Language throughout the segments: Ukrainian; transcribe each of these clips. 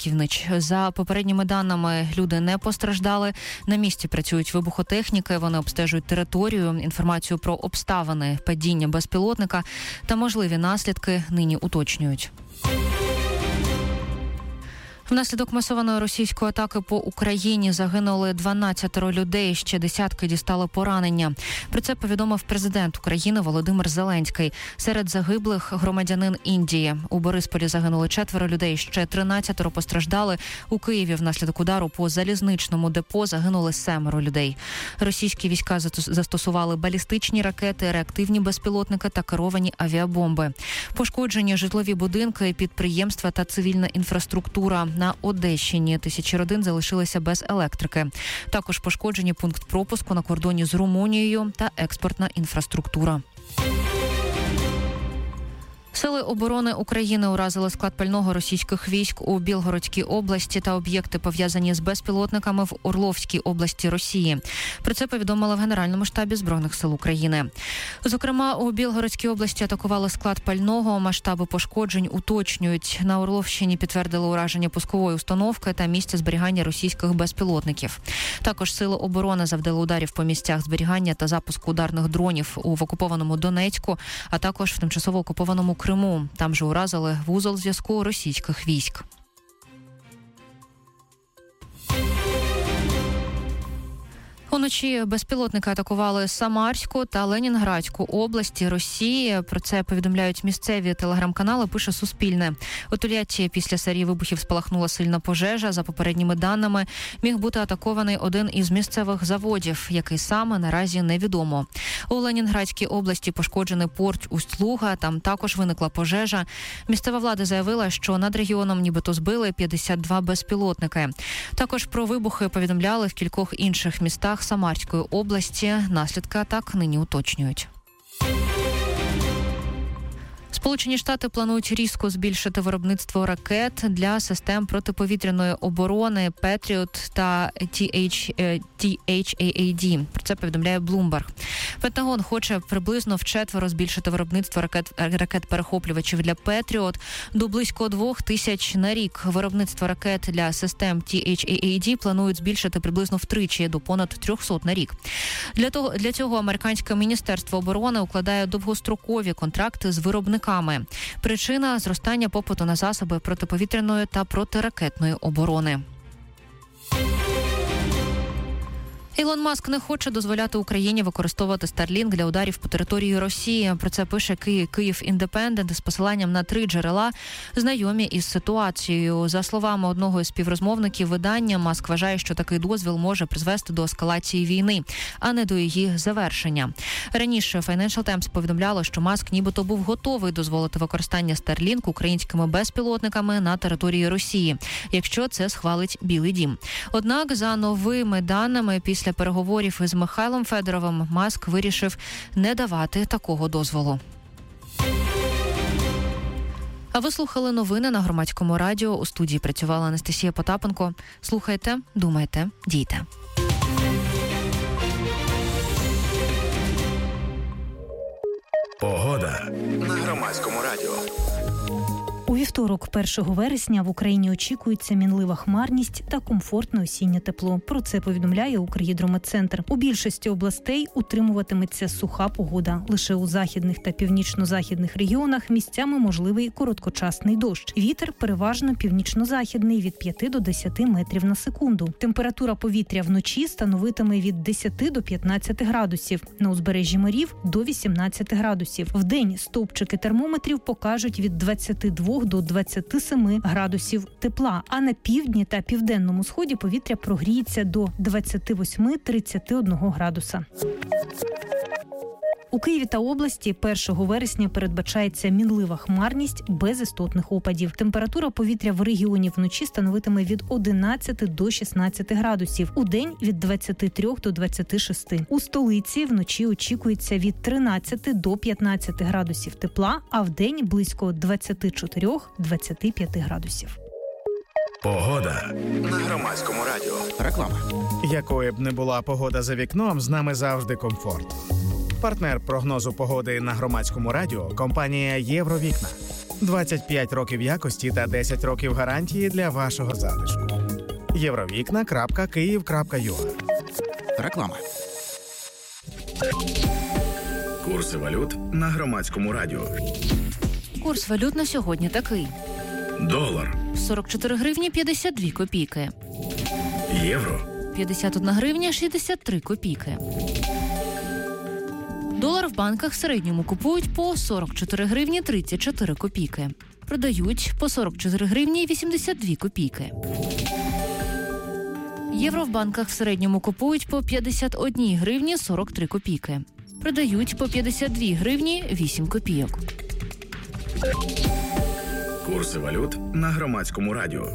Харківнич. За попередніми даними, люди не постраждали. На місці працюють вибухотехніки, вони обстежують територію. Інформацію про обставини падіння безпілотника та можливі наслідки нині уточнюють. Внаслідок масованої російської атаки по Україні загинули 12 людей, ще десятки дістали поранення. Про це повідомив президент України Володимир Зеленський. Серед загиблих громадянин Індії. У Борисполі загинули 4 людей, ще 13 постраждали. У Києві внаслідок удару по залізничному депо загинули 7 людей. Російські війська застосували балістичні ракети, реактивні безпілотники та керовані авіабомби. Пошкоджені житлові будинки, підприємства та цивільна інфраструктура. На Одещині тисячі родин залишилися без електрики. Також пошкоджені пункт пропуску на кордоні з Румунією та експортна інфраструктура. Сили оборони України уразили склад пального російських військ у Білгородській області та об'єкти, пов'язані з безпілотниками в Орловській області Росії. Про це повідомили в Генеральному штабі Збройних сил України. Зокрема, у Білгородській області атакували склад пального, масштаби пошкоджень уточнюють. На Орловщині підтвердили ураження пускової установки та місця зберігання російських безпілотників. Також сили оборони завдали ударів по місцях зберігання та запуску ударних дронів в окупованому Донецьку, а також в тимчасово окупованому Криму. Там же уразили вузол зв'язку російських військ. Уночі безпілотники атакували Самарську та Ленінградську області Росії. Про це повідомляють місцеві телеграм-канали, пише Суспільне. У Тольятті після серії вибухів спалахнула сильна пожежа. За попередніми даними, міг бути атакований один із місцевих заводів, який саме наразі невідомо. У Ленінградській області пошкоджений порт Усть-Луга, там також виникла пожежа. Місцева влада заявила, що над регіоном нібито збили 52 безпілотники. Також про вибухи повідомляли в кількох інших містах Самарської області. Наслідки атак нині уточнюють. Сполучені Штати планують різко збільшити виробництво ракет для систем протиповітряної оборони «Петріот» та THAAD. Про це повідомляє Bloomberg. Пентагон хоче приблизно вчетверо збільшити виробництво ракет-перехоплювачів для «Петріот» до близько 2000 на рік. Виробництво ракет для систем THAAD планують збільшити приблизно втричі, до понад 300 на рік. Для цього американське Міністерство оборони укладає довгострокові контракти з виробниками. Причина – зростання попиту на засоби протиповітряної та протиракетної оборони. Ілон Маск не хоче дозволяти Україні використовувати Starlink для ударів по території Росії. Про це пише Київ Індепендент з посиланням на 3 джерела, знайомі із ситуацією. За словами одного із співрозмовників видання, Маск вважає, що такий дозвіл може призвести до ескалації війни, а не до її завершення. Раніше Financial Times повідомляло, що Маск нібито був готовий дозволити використання Starlink українськими безпілотниками на території Росії, якщо це схвалить Білий дім. Однак, за новими даними, після переговорів із Михайлом Федоровим Маск вирішив не давати такого дозволу. А ви слухали новини на Громадському радіо. У студії працювала Анастасія Потапенко. Слухайте, думайте, дійте. Погода на Громадському радіо. У вівторок, 1 вересня, в Україні очікується мінлива хмарність та комфортне осіннє тепло. Про це повідомляє Укргідрометцентр. У більшості областей утримуватиметься суха погода. Лише у західних та північно-західних регіонах місцями можливий короткочасний дощ. Вітер переважно північно-західний від 5 до 10 метрів на секунду. Температура повітря вночі становитиме від 10 до 15 градусів. На узбережжі морів – до 18 градусів. Вдень стовпчики термометрів покажуть від 22 до 27 градусів тепла, а на півдні та південному сході повітря прогріється до 28-31 градуса. У Києві та області 1 вересня передбачається мінлива хмарність без істотних опадів. Температура повітря в регіоні вночі становитиме від 11 до 16 градусів. Удень – від 23 до 26. У столиці вночі очікується від 13 до 15 градусів тепла, а вдень – близько 24-25 градусів. Погода на Громадському радіо. Реклама. Якою б не була погода за вікном, з нами завжди комфорт. Партнер прогнозу погоди на Громадському радіо – компанія «Євровікна». 25 років якості та 10 років гарантії для вашого затишку. Євровікна.Київ.ua. Реклама. Курси валют на Громадському радіо. Курс валют на сьогодні такий. Долар. 44 гривні 52 копійки. Євро. 51 гривня 63 копійки. Долар в банках в середньому купують по 44 гривні 34 копійки. Продають по 44 гривні 82 копійки. Євро в банках в середньому купують по 51 гривні 43 копійки. Продають по 52 гривні 8 копійок. Курси валют на Громадському радіо.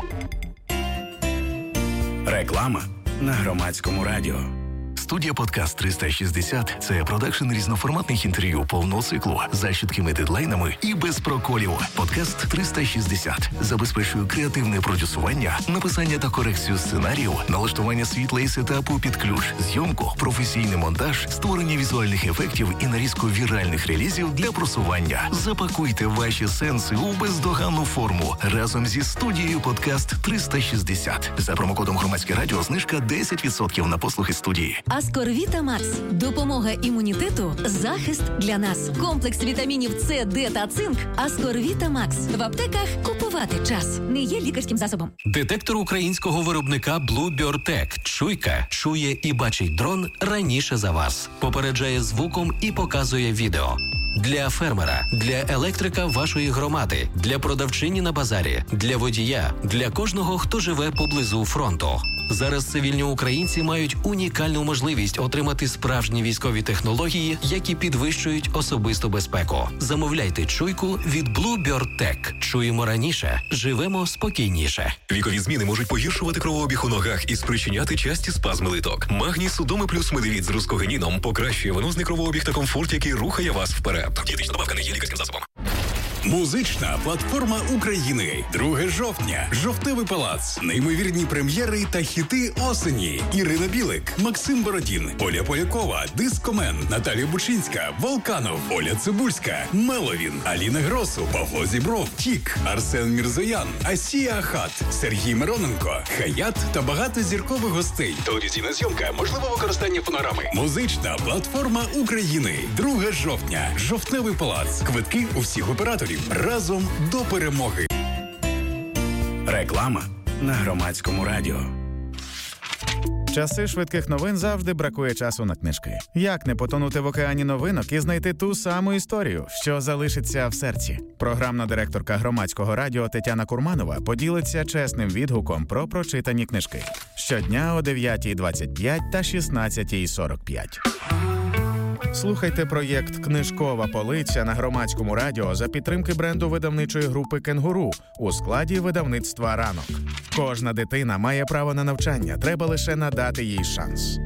Реклама на Громадському радіо. Студія «Подкаст 360» – це продакшн різноформатних інтерв'ю повного циклу за чіткими дедлайнами і без проколів. «Подкаст 360» забезпечує креативне продюсування, написання та корекцію сценарію, налаштування світла і сетапу під ключ, зйомку, професійний монтаж, створення візуальних ефектів і нарізку віральних релізів для просування. Запакуйте ваші сенси у бездоганну форму разом зі студією «Подкаст 360». За промокодом «Громадське радіо» знижка 10% на послуги студії. Аскорвіта Макс. Допомога імунітету, захист для нас. Комплекс вітамінів С, Д та цинк. Аскорвіта Макс. В аптеках купувати час. Не є лікарським засобом. Детектор українського виробника Bluebird Tech. Чуйка чує і бачить дрон раніше за вас. Попереджає звуком і показує відео. Для фермера, для електрика вашої громади, для продавчині на базарі, для водія, для кожного, хто живе поблизу фронту. Зараз цивільні українці мають унікальну можливість отримати справжні військові технології, які підвищують особисту безпеку. Замовляйте чуйку від Bluebird Tech. Чуємо раніше, живемо спокійніше. Вікові зміни можуть погіршувати кровообіг у ногах і спричиняти часті спазми литок. Магній Судоми плюс медивіт з рускогеніном покращує венозний кровообіг та комфорт, який рухає вас вперед. Дієтична добавка не є лікарським засобом. Музична платформа України. 2 жовтня. Жовтневий палац. Неймовірні прем'єри та хіти осені. Ірина Білик, Максим Бородін, Оля Полякова, Дискомен, Наталія Бучинська, Волканов, Оля Цибульська, Меловін, Аліна Гросу, Павло Зібров, Тік, Арсен Мірзоян, Асія Ахат, Сергій Мироненко, Хаят та багато зіркових гостей. Телевізійна зйомка, можливо використання фонограми. Музична платформа України. 2 жовтня. Жовтневий палац. Квитки у всіх операторів. Разом до перемоги. Реклама на Громадському радіо. Часи швидких новин завжди бракує часу на книжки. Як не потонути в океані новинок і знайти ту саму історію, що залишиться в серці? Програмна директорка Громадського радіо Тетяна Курманова поділиться чесним відгуком про прочитані книжки. Щодня о 9:25 та 16:45. Слухайте проєкт «Книжкова полиця» на Громадському радіо за підтримки бренду видавничої групи «Кенгуру» у складі видавництва «Ранок». Кожна дитина має право на навчання, треба лише надати їй шанс.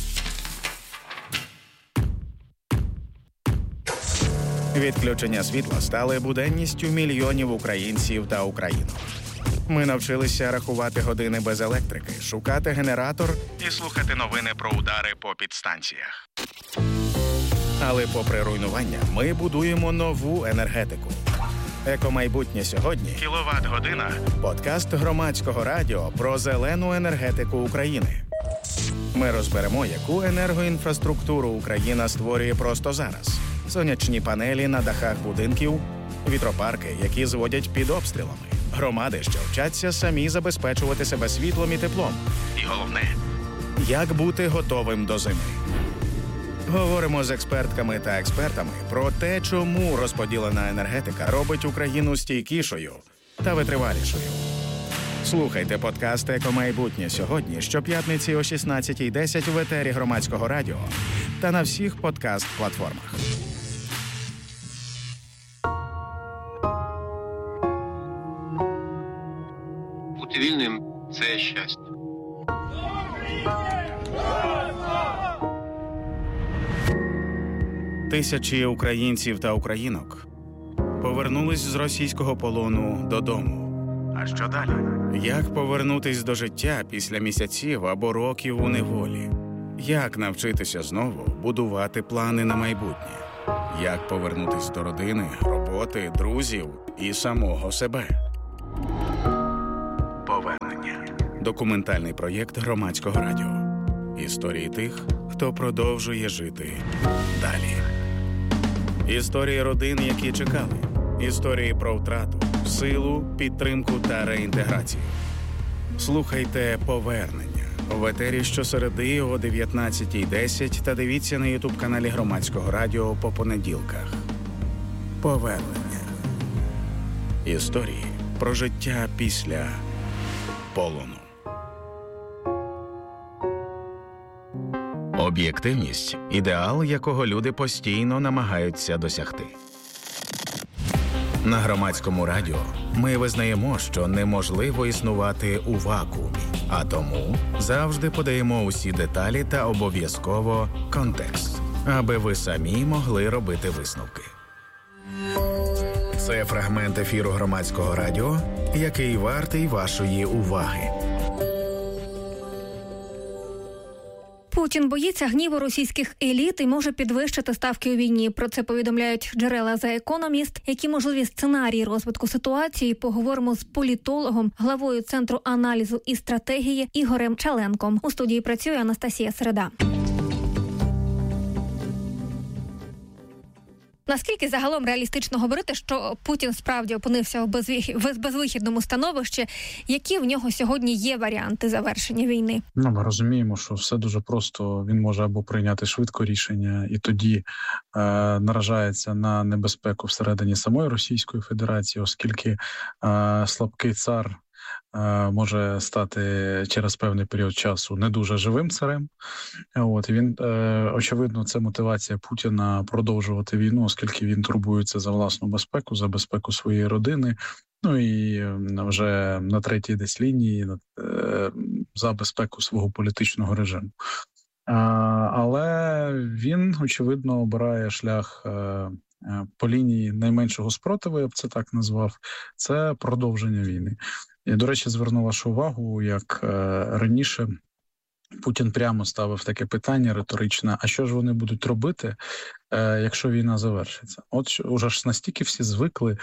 Відключення світла стали буденністю мільйонів українців та українок. Ми навчилися рахувати години без електрики, шукати генератор і слухати новини про удари по підстанціях. Але попри руйнування, ми будуємо нову енергетику. «Екомайбутнє сьогодні» «Кіловат-година» – подкаст Громадського радіо про зелену енергетику України. Ми розберемо, яку енергоінфраструктуру Україна створює просто зараз. Сонячні панелі на дахах будинків, вітропарки, які зводять під обстрілами, громади, що вчаться самі забезпечувати себе світлом і теплом. І головне – як бути готовим до зими. Говоримо з експертками та експертами про те, чому розподілена енергетика робить Україну стійкішою та витривалішою. Слухайте подкаст «Екомайбутнє сьогодні» щоп'ятниці о 16:10 в етері Громадського радіо та на всіх подкаст-платформах. Бути вільним – це щастя. Тисячі українців та українок повернулись з російського полону додому. А що далі? Як повернутись до життя після місяців або років у неволі? Як навчитися знову будувати плани на майбутнє? Як повернутись до родини, роботи, друзів і самого себе. Повернення. Документальний проєкт Громадського радіо. Історії тих, хто продовжує жити далі. Історії родин, які чекали. Історії про втрату, силу, підтримку та реінтеграцію. Слухайте «Повернення» в етері щосереди о 19:10 та дивіться на ютуб-каналі Громадського радіо по понеділках. «Повернення». Історії про життя після полону. Об'єктивність – ідеал, якого люди постійно намагаються досягти. На Громадському радіо ми визнаємо, що неможливо існувати у вакуумі, а тому завжди подаємо усі деталі та обов'язково контекст, аби ви самі могли робити висновки. Це фрагмент ефіру Громадського радіо, який вартий вашої уваги. Путін боїться гніву російських еліт і може підвищити ставки у війні. Про це повідомляють джерела The Economist. Які можливі сценарії розвитку ситуації, поговоримо з політологом, главою Центру аналізу і стратегії Ігорем Чаленком. У студії працює Анастасія Середа. Наскільки загалом реалістично говорити, що Путін справді опинився в безвихідному становищі? Які в нього сьогодні є варіанти завершення війни? Ми розуміємо, що все дуже просто. Він може або прийняти швидко рішення і тоді наражається на небезпеку всередині самої Російської Федерації, оскільки слабкий цар може стати через певний період часу не дуже живим царем. Він, очевидно, це мотивація Путіна продовжувати війну, оскільки він турбується за власну безпеку, за безпеку своєї родини, і вже на третій десь лінії за безпеку свого політичного режиму. Але він, очевидно, обирає шлях по лінії найменшого спротиву, я б це так назвав, це продовження війни. І, до речі, зверну вашу увагу, як раніше Путін прямо ставив таке питання риторичне, а що ж вони будуть робити, якщо війна завершиться? От уже ж настільки всі звикли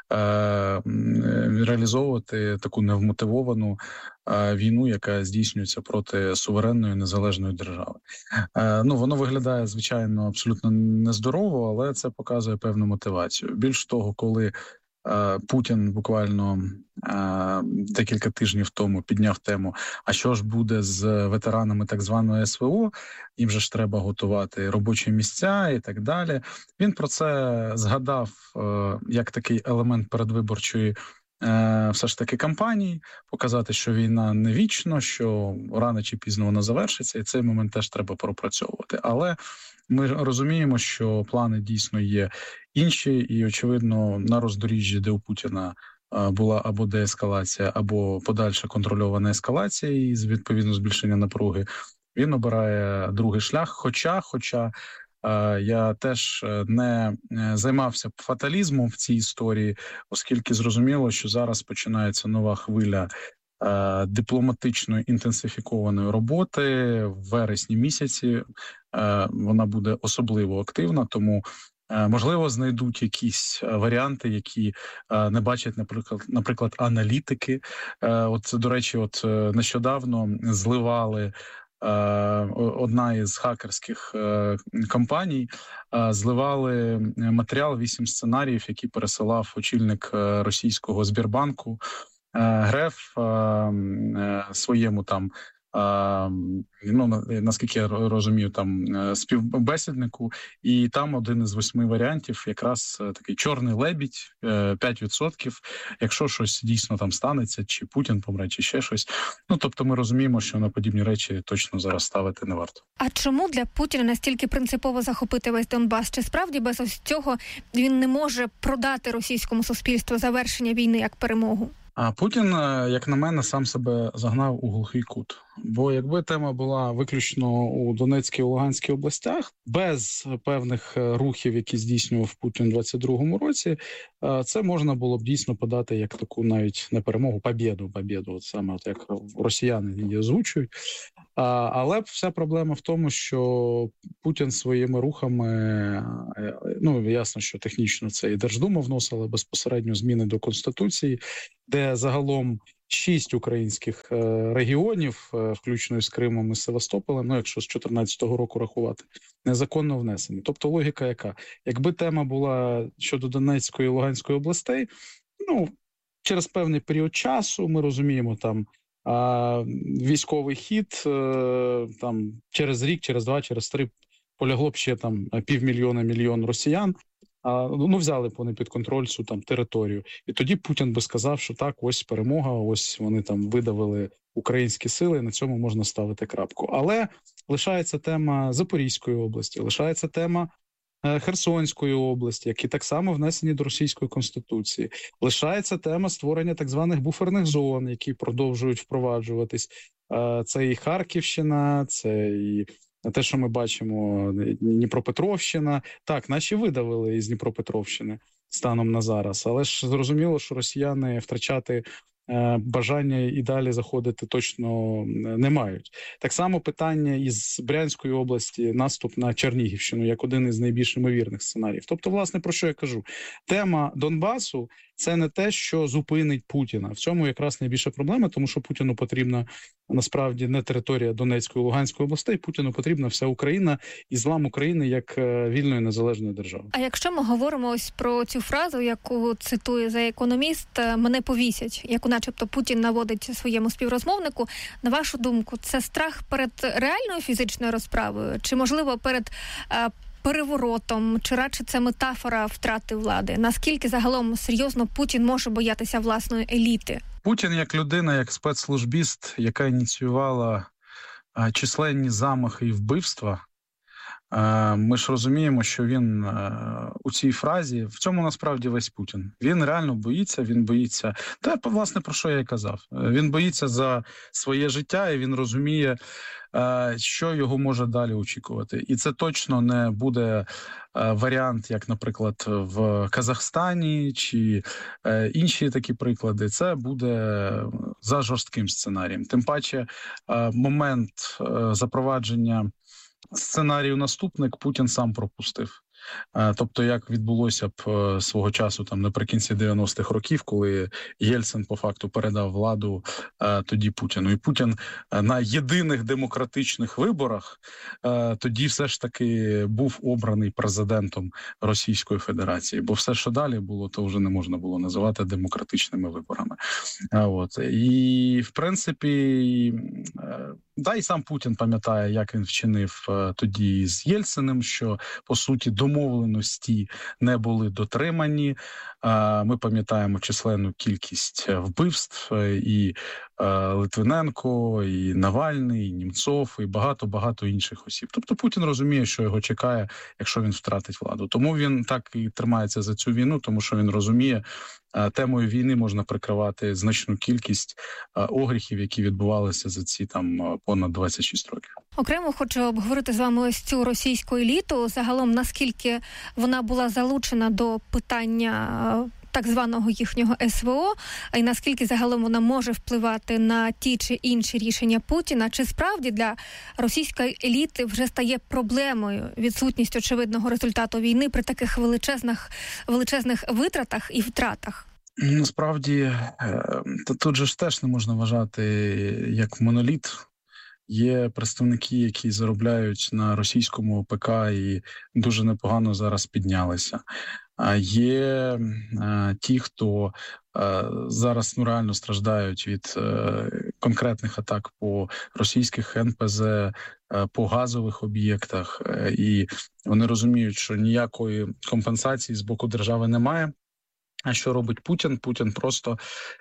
реалізовувати таку невмотивовану війну, яка здійснюється проти суверенної незалежної держави. Воно виглядає, звичайно, абсолютно нездорово, але це показує певну мотивацію. Більш того, коли Путін буквально декілька тижнів тому підняв тему, а що ж буде з ветеранами так званої СВО, їм же ж треба готувати робочі місця і так далі. Він про це згадав як такий елемент передвиборчої все ж таки кампанії, показати, що війна не вічна, що рано чи пізно вона завершиться, і цей момент теж треба пропрацьовувати. Але ми розуміємо, що плани дійсно є інші, і, очевидно, на роздоріжжі, де у Путіна була або деескалація, або подальша контрольована ескалація і, відповідно, збільшення напруги, він обирає другий шлях. Хоча я теж не займався фаталізмом в цій історії, оскільки зрозуміло, що зараз починається нова хвиля дипломатичної інтенсифікованої роботи в вересні місяці. Вона буде особливо активна, тому можливо знайдуть якісь варіанти, які не бачать, наприклад, аналітики. До речі, нещодавно зливали одна із хакерських компаній, зливали матеріал 8 сценаріїв, які пересилав очільник російського Сбербанку Греф своєму наскільки я розумію, співбесіднику, і там один із 8 варіантів якраз такий чорний лебідь, 5%, якщо щось дійсно там станеться, чи Путін помре, чи ще щось. Тобто ми розуміємо, що на подібні речі точно зараз ставити не варто. А чому для Путіна настільки принципово захопити весь Донбас? Чи справді без ось цього він не може продати російському суспільству завершення війни як перемогу? А Путін, як на мене, сам себе загнав у глухий кут. Бо якби тема була виключно у Донецькій і Луганській областях, без певних рухів, які здійснював Путін у 22-му році, це можна було б дійсно подати як таку навіть не перемогу, побєду, як росіяни її озвучують. Але вся проблема в тому, що Путін своїми рухами, ну, ясно, що технічно це і Держдума вносила безпосередньо зміни до Конституції, де загалом 6 українських регіонів, включно з Кримом і Севастополем, ну, якщо з 14-го року рахувати, незаконно внесені. Тобто логіка яка? Якби тема була щодо Донецької і Луганської областей, ну, через певний період часу, ми розуміємо, там, військовий хід, там, через рік, через 2, через 3 полягло б ще там 500 000 – мільйон росіян, ну, взяли б вони під контроль цю там територію. І тоді Путін би сказав, що так, ось перемога, ось вони там видавили українські сили, і на цьому можна ставити крапку. Але лишається тема Запорізької області, лишається тема Херсонської області, які так само внесені до Російської Конституції. Лишається тема створення так званих буферних зон, які продовжують впроваджуватись. Це і Харківщина, це і те, що ми бачимо, Дніпропетровщина. Так, наші видавили із Дніпропетровщини станом на зараз, але ж зрозуміло, що росіяни втрачати бажання і далі заходити точно не мають. Так само питання із Брянської області, наступ на Чернігівщину, як один із найбільш ймовірних сценаріїв. Тобто, власне, про що я кажу? Тема Донбасу – це не те, що зупинить Путіна. В цьому якраз найбільша проблема, тому що Путіну потрібна, насправді, не територія Донецької і Луганської областей, Путіну потрібна вся Україна і злам України як вільної незалежної держави. А якщо ми говоримо ось про цю фразу, яку цитує за економіст, «мене повісять», яку начебто Путін наводить своєму співрозмовнику, на вашу думку, це страх перед реальною фізичною розправою? Чи, можливо, перед переворотом? Чи радше це метафора втрати влади? Наскільки загалом серйозно Путін може боятися власної еліти? Путін як людина, як спецслужбіст, яка ініціювала численні замахи і вбивства, ми ж розуміємо, що він у цій фразі, в цьому насправді весь Путін. Він реально боїться, та, власне, про що я й казав. Він боїться за своє життя, і він розуміє, що його може далі очікувати. І це точно не буде варіант, як, наприклад, в Казахстані чи інші такі приклади. Це буде за жорстким сценарієм. Тим паче, момент запровадження сценарію наступник Путін сам пропустив. Тобто, як відбулося б свого часу там наприкінці 90-х років, коли Єльцин по факту передав владу тоді Путіну. І Путін на єдиних демократичних виборах тоді все ж таки був обраний президентом Російської Федерації. Бо все, що далі було, то вже не можна було називати демократичними виборами. І, в принципі, да, і сам Путін пам'ятає, як він вчинив тоді з Єльциним, що, по суті, домовленості не були дотримані. Ми пам'ятаємо численну кількість вбивств і Литвиненко, і Навальний, і Німцов, і багато інших осіб. Тобто Путін розуміє, що його чекає, якщо він втратить владу. Тому він так і тримається за цю війну, тому що він розуміє, темою війни можна прикривати значну кількість огріхів, які відбувалися за ці там понад 26 років. Окремо хочу обговорити з вами ось цю російську еліту. Загалом, наскільки вона була залучена до питання так званого їхнього СВО, і наскільки загалом вона може впливати на ті чи інші рішення Путіна? Чи справді для російської еліти вже стає проблемою відсутність очевидного результату війни при таких величезних витратах і втратах? Насправді, тут же ж теж не можна вважати як моноліт. Є представники, які заробляють на російському ОПК і дуже непогано зараз піднялися. А є ті, хто зараз реально страждають від конкретних атак по російських НПЗ, по газових об'єктах, і вони розуміють, що ніякої компенсації з боку держави немає. А що робить Путін? Путін просто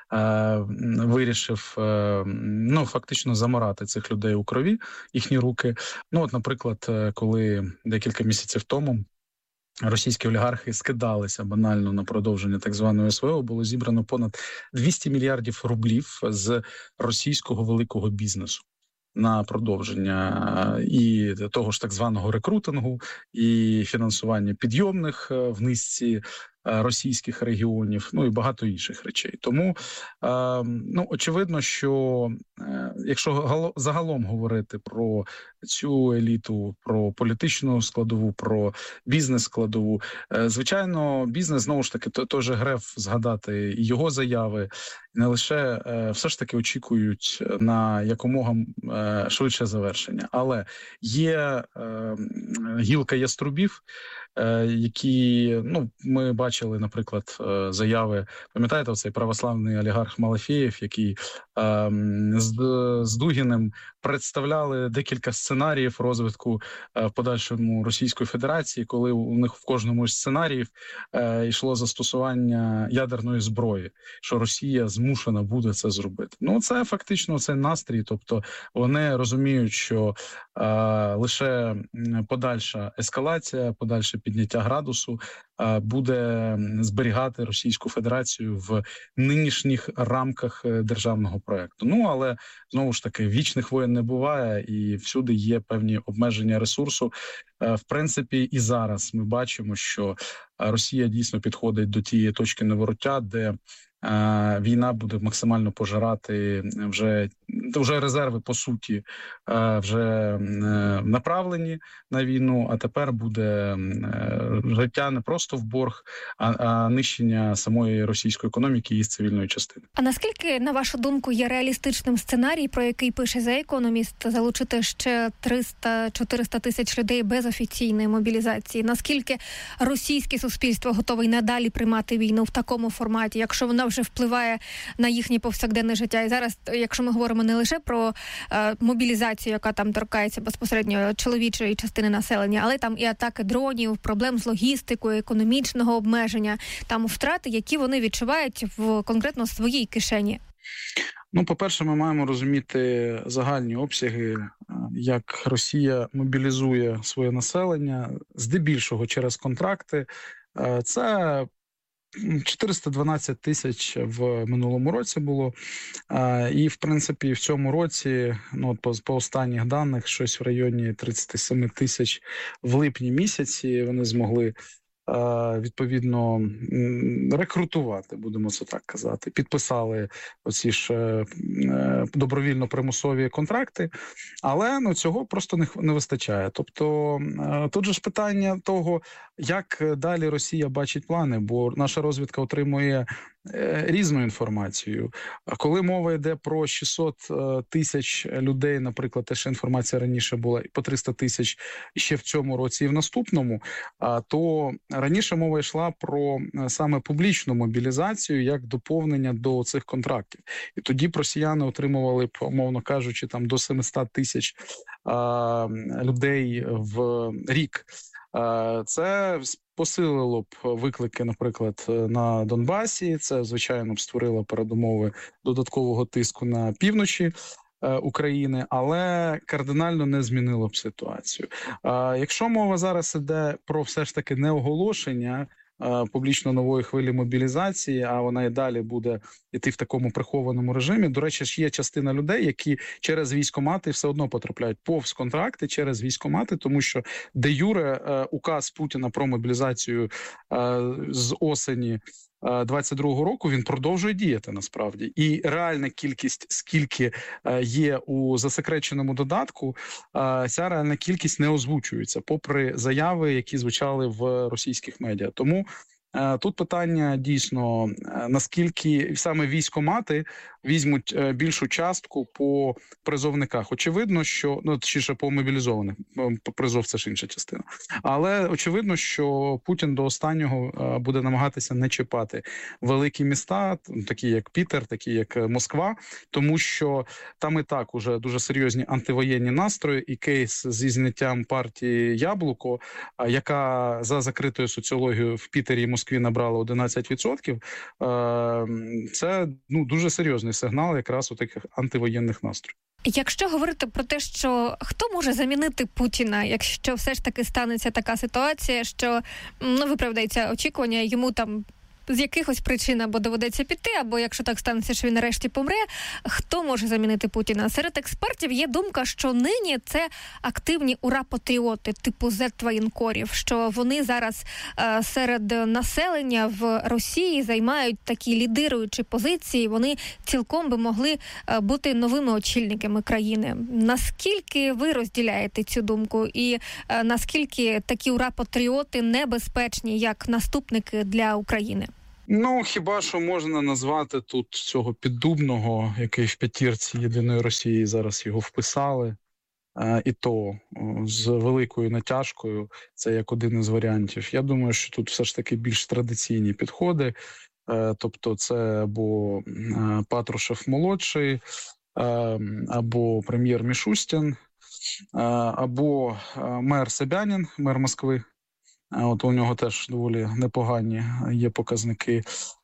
вирішив, фактично заморати цих людей у крові, їхні руки. Наприклад, коли декілька місяців тому російські олігархи скидалися банально на продовження так званої СВО, було зібрано понад 200 мільярдів рублів з російського великого бізнесу на продовження і того ж так званого рекрутингу, і фінансування підйомних в низці російських регіонів, і багато інших речей. Тому, очевидно, що якщо загалом говорити про цю еліту, про політичну складову, про бізнес-складову, звичайно, бізнес, знову ж таки, той же Греф згадати і його заяви, не лише все ж таки очікують на якомога швидше завершення. Але є гілка яструбів, які, ми бачили, наприклад, заяви, пам'ятаєте, оцей православний олігарх Малафєєв, який з Дугіним представляли декілька сценаріїв розвитку в подальшому Російської Федерації, коли у них в кожному з сценаріїв йшло застосування ядерної зброї, що Росія змушена буде це зробити. Це фактично цей настрій, тобто вони розуміють, що лише подальша ескалація, подальше підняття градусу буде зберігати Російську Федерацію в нинішніх рамках державного проекту. Але, знову ж таки, вічних воєн не буває, і всюди є певні обмеження ресурсу. В принципі, і зараз ми бачимо, що Росія дійсно підходить до тієї точки невороття, де війна буде максимально пожирати вже резерви, по суті, вже направлені на війну, а тепер буде життя не просто в борг, а нищення самої російської економіки і її цивільної частини. А наскільки, на вашу думку, є реалістичним сценарій, про який пише The Economist, залучити ще 300-400 тисяч людей без офіційної мобілізації? Наскільки російське суспільство готове й надалі приймати війну в такому форматі, якщо вона вже впливає на їхнє повсякденне життя? І зараз, якщо ми говоримо не лише про мобілізацію, яка там торкається безпосередньо чоловічої частини населення, але там і атаки дронів, проблем з логістикою, економічного обмеження, там втрати, які вони відчувають в конкретно своїй кишені. По-перше, ми маємо розуміти загальні обсяги, як Росія мобілізує своє населення, здебільшого через контракти. Це 412 тисяч в минулому році було. І, в принципі, в цьому році, по останніх даних, щось в районі 37 тисяч в липні місяці вони змогли відповідно рекрутувати, будемо це так казати. Підписали оці ж добровільно-примусові контракти, але цього просто не вистачає. Тобто тут же ж питання того, як далі Росія бачить плани, бо наша розвідка отримує різну інформацію. Коли мова йде про 600 тисяч людей, наприклад, те, що інформація раніше була по 300 тисяч ще в цьому році і в наступному, то раніше мова йшла про саме публічну мобілізацію як доповнення до цих контрактів. І тоді б росіяни отримували, умовно кажучи, там до 700 тисяч людей в рік. Це посилило б виклики, наприклад, на Донбасі. Це, звичайно, б створило передумови додаткового тиску на півночі України, але кардинально не змінило б ситуацію. Якщо мова зараз іде про все ж таки неоголошення публічно нової хвилі мобілізації, а вона і далі буде йти в такому прихованому режимі. До речі, ж є частина людей, які через військкомати все одно потрапляють повз контракти через військкомати, тому що де-юре указ Путіна про мобілізацію з осені 22-го року він продовжує діяти насправді. І реальна кількість, скільки є у засекреченому додатку, ця реальна кількість не озвучується, попри заяви, які звучали в російських медіа. Тому тут питання дійсно, наскільки саме військкомати візьмуть більшу частку по призовниках. Очевидно, що, точніше, по мобілізованих, призов це ж інша частина. Але очевидно, що Путін до останнього буде намагатися не чіпати великі міста, такі як Пітер, такі як Москва, тому що там і так уже дуже серйозні антивоєнні настрої, і кейс зі зняттям партії Яблуко, яка за закритою соціологією в Пітері і Москві набрала 11%, це дуже серйозний сигнал якраз у таких антивоєнних настроїв. Якщо говорити про те, що хто може замінити Путіна, якщо все ж таки станеться така ситуація, що виправдається очікування, йому там з якихось причин або доведеться піти, або якщо так станеться, що він нарешті помре, хто може замінити Путіна? Серед експертів є думка, що нині це активні ура-патріоти типу зет-воєнкорів, що вони зараз серед населення в Росії займають такі лідируючі позиції, вони цілком би могли бути новими очільниками країни. Наскільки ви розділяєте цю думку і наскільки такі ура-патріоти небезпечні як наступники для України? Ну, хіба що можна назвати тут цього Піддубного, який в п'ятірці Єдиної Росії зараз його вписали, і то з великою натяжкою, це як один із варіантів. Я думаю, що тут все ж таки більш традиційні підходи, тобто це або Патрушев-молодший, або прем'єр Мішустін, або мер Собянін, мер Москви. От у нього теж доволі непогані є показники.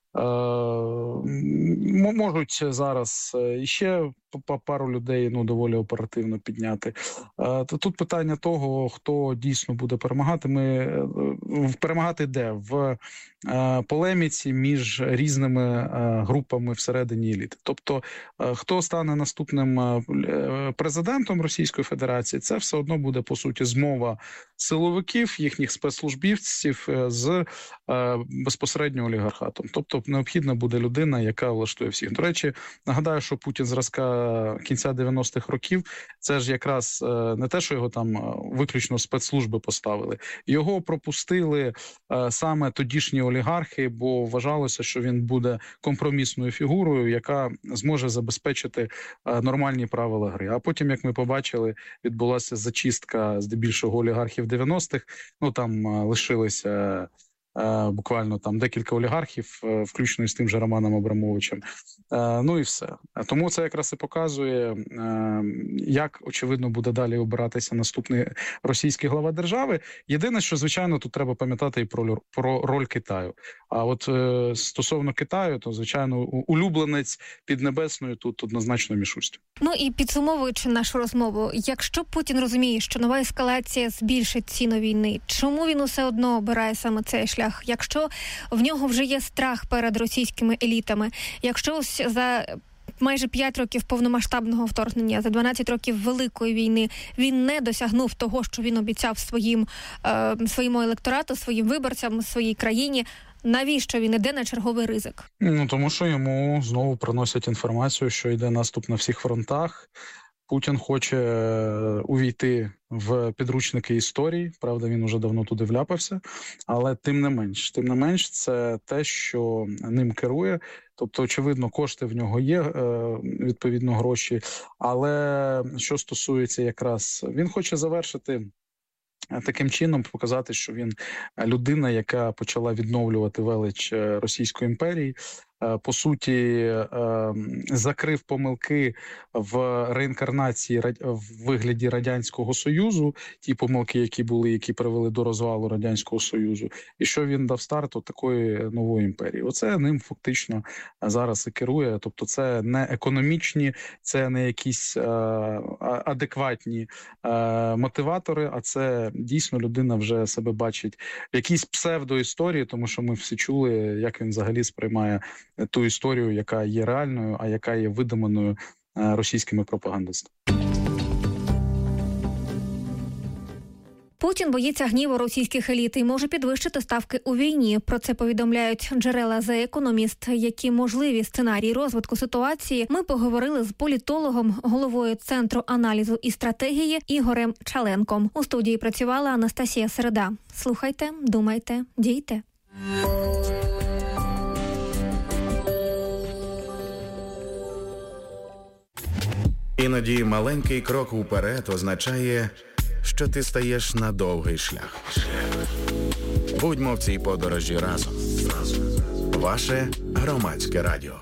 Можуть зараз іще пару людей доволі оперативно підняти. Тут питання того, хто дійсно буде перемагати. Перемагати де? В полеміці між різними групами всередині еліти. Тобто, хто стане наступним президентом Російської Федерації, це все одно буде, по суті, змова силовиків, їхніх спецслужбівців з безпосередньо олігархатом. Тобто, необхідна буде людина, яка влаштує всіх. До речі, нагадаю, що Путін зразка кінця 90-х років, це ж якраз не те, що його там виключно спецслужби поставили. Його пропустили саме тодішні олігархи, бо вважалося, що він буде компромісною фігурою, яка зможе забезпечити нормальні правила гри. А потім, як ми побачили, відбулася зачистка здебільшого олігархів 90-х. Там лишилися буквально там декілька олігархів, включно з тим же Романом Абрамовичем. І все. Тому це якраз і показує, як, очевидно, буде далі обиратися наступний російський глава держави. Єдине, що, звичайно, тут треба пам'ятати і про роль Китаю. А от стосовно Китаю, то, звичайно, улюбленець Піднебесної тут однозначно Мішустін. І підсумовуючи нашу розмову, якщо Путін розуміє, що нова ескалація збільшить ціну війни, чому він усе одно обирає саме цей шлях? Якщо в нього вже є страх перед російськими елітами, якщо ось за майже 5 років повномасштабного вторгнення, за 12 років Великої війни він не досягнув того, що він обіцяв своєму електорату, своїм виборцям, своїй країні, навіщо він іде на черговий ризик? Тому що йому знову приносять інформацію, що йде наступ на всіх фронтах. Путін хоче увійти в підручники історії, правда, він уже давно туди вляпався, але тим не менш, це те, що ним керує. Тобто, очевидно, кошти в нього є, відповідно, гроші, але що стосується якраз, він хоче завершити таким чином, показати, що він людина, яка почала відновлювати велич Російської імперії, по суті, закрив помилки в реінкарнації в вигляді Радянського Союзу, ті помилки, які були, які привели до розвалу Радянського Союзу, і що він дав старт такої нової імперії. Оце ним фактично зараз і керує. Тобто це не економічні, це не якісь адекватні мотиватори, а це дійсно людина вже себе бачить в якійсь псевдоісторії, тому що ми всі чули, як він взагалі сприймає ту історію, яка є реальною, а яка є видуманою російськими пропагандистами. Путін боїться гніву російських еліт і може підвищити ставки у війні. Про це повідомляють джерела The Economist. Які можливі сценарії розвитку ситуації, ми поговорили з політологом, головою Центру аналізу і стратегії Ігорем Чаленком. У студії працювала Анастасія Середа. Слухайте, думайте, дійте. Іноді маленький крок уперед означає, що ти стаєш на довгий шлях. Будьмо в цій подорожі разом. Ваше Громадське радіо.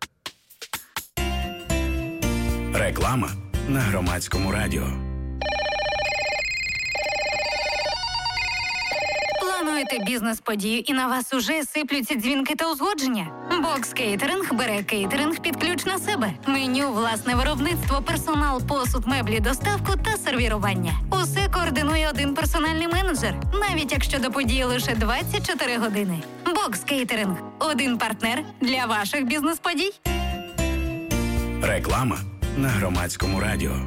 Реклама на Громадському радіо. Плануєте бізнес-подію і на вас уже сиплються дзвінки та узгодження? Бокс Кейтеринг бере кейтеринг під ключ на себе. Меню, власне виробництво, персонал, посуд, меблі, доставку та сервірування. Усе координує один персональний менеджер, навіть якщо до події лише 24 години. Бокс Кейтеринг – один партнер для ваших бізнес-подій. Реклама на Громадському радіо.